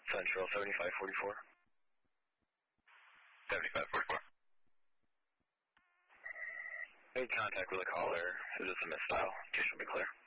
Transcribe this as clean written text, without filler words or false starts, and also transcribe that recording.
Central 7544. 7544. Made contact with a caller. Is this a misdial? Case will be clear.